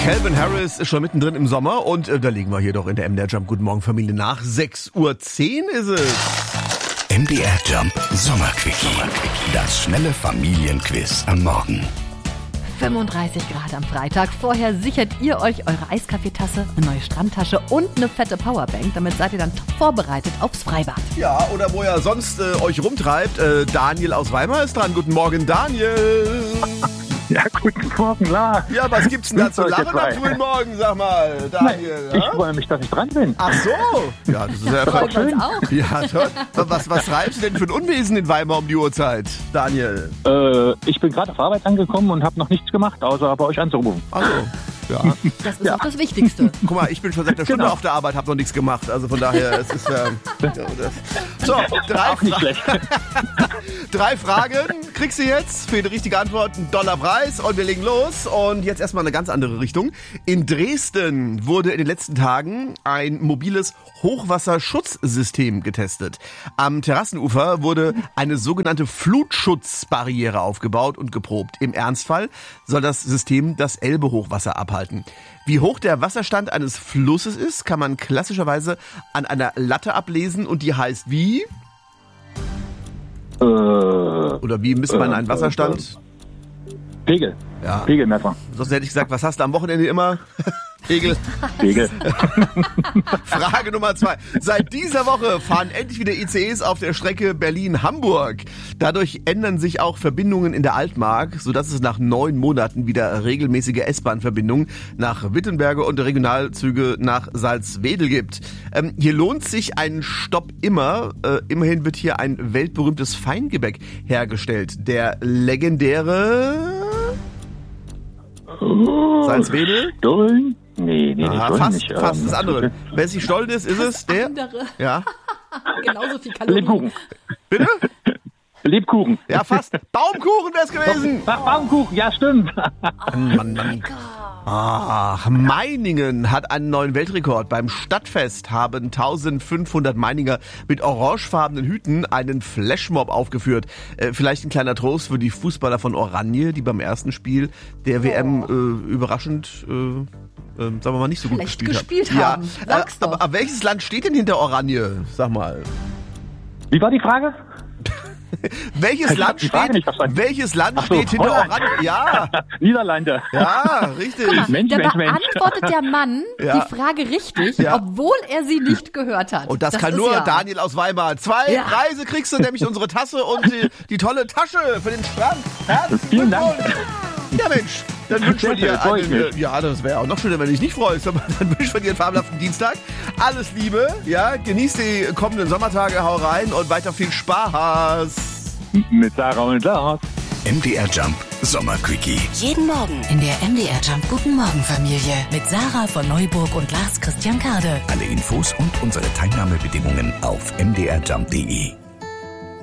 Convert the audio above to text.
Calvin Harris ist schon mittendrin im Sommer und da liegen wir hier doch in der MDR Jump. Guten Morgen Familie, nach 6:10 Uhr ist es. MDR Jump Sommerquickie. Das schnelle Familienquiz am Morgen. 35 Grad am Freitag. Vorher sichert ihr euch eure Eiskaffeetasse, eine neue Strandtasche und eine fette Powerbank. Damit seid ihr dann top vorbereitet aufs Freibad. Ja, oder wo ihr sonst euch rumtreibt. Daniel aus Weimar ist dran. Guten Morgen, Daniel. Ja, guten Morgen, Lars. Ja, was gibt's denn da zu lachen am frühen Morgen, sag mal, Daniel? Ich freue mich, dass ich dran bin. Ach so. Ja, das ist ja Freuen wir schön. uns auch. Ja, toll. Was treibst du denn für ein Unwesen in Weimar um die Uhrzeit, Daniel? Ich bin gerade auf Arbeit angekommen und habe noch nichts gemacht, außer bei euch anzurufen. Ach so. Ja. Das ist auch das Wichtigste. Guck mal, ich bin schon seit einer Stunde Genau. auf der Arbeit, habe noch nichts gemacht. Also von daher, es ist So, Auch nicht schlecht. 3 Fragen kriegst du jetzt. Für die richtige Antwort $1 Preis und wir legen los. Und jetzt erstmal eine ganz andere Richtung. In Dresden wurde in den letzten Tagen ein mobiles Hochwasserschutzsystem getestet. Am Terrassenufer wurde eine sogenannte Flutschutzbarriere aufgebaut und geprobt. Im Ernstfall soll das System das Elbe-Hochwasser abhalten. Wie hoch der Wasserstand eines Flusses ist, kann man klassischerweise an einer Latte ablesen und die heißt wie? Oder wie misst man einen Wasserstand? Pegel. Ja. Pegelmesser. Sonst hätte ich gesagt, was hast du am Wochenende immer? Pegel. Pegel. Frage Nummer 2. Seit dieser Woche fahren endlich wieder ICEs auf der Strecke Berlin-Hamburg. Dadurch ändern sich auch Verbindungen in der Altmark, sodass es nach 9 Monaten wieder regelmäßige S-Bahn-Verbindungen nach Wittenberge und Regionalzüge nach Salzwedel gibt. Hier lohnt sich ein Stopp immer. Immerhin wird hier ein weltberühmtes Feingebäck hergestellt. Der legendäre Salzwedel? Stollen? Nee, Aha, Stollen fast, nicht. fast das andere. Wenn es nicht Stollen ist es der? Andere. Ja. Genauso viel Kalorien. Lebkuchen. Bitte? Lebkuchen. Ja, fast. Baumkuchen wär's gewesen. Baumkuchen, ja stimmt. Mann. Ach, Meiningen hat einen neuen Weltrekord. Beim Stadtfest haben 1500 Meininger mit orangefarbenen Hüten einen Flashmob aufgeführt. Vielleicht ein kleiner Trost für die Fußballer von Oranje, die beim ersten Spiel der WM überraschend, sagen wir mal, nicht so gut Schlecht gespielt haben. Ja, Sag's doch. aber welches Land steht denn hinter Oranje? Sag mal. Wie war die Frage? Welches Land die Frage nicht verstanden. Ach so, steht hinter Holland. Oranje? Ja, Niederlande. ja, richtig. Mensch, Da Mensch. beantwortet der Mann Ja. die Frage richtig, Ja. obwohl er sie nicht gehört hat. Und das kann ist nur ja Daniel aus Weimar. 2 Ja. Preise kriegst du, nämlich unsere Tasse und die tolle Tasche für den Strand. Herzlichen Vielen Dank. Glückwunsch. Ja Mensch, dann wünschen wir Sehr dir schön, freu ich einen, mich. ja, das wäre auch noch schöner, wenn du dich nicht freust, aber dann wünschen wir dir einen fabelhaften Dienstag. Alles Liebe, ja, genieß die kommenden Sommertage, hau rein und weiter viel Spaß. Mit Sarah und Lars. MDR Jump Sommerquickie. Jeden Morgen in der MDR Jump Guten Morgen Familie mit Sarah von Neuburg und Lars Christian Kade. Alle Infos und unsere Teilnahmebedingungen auf mdrjump.de.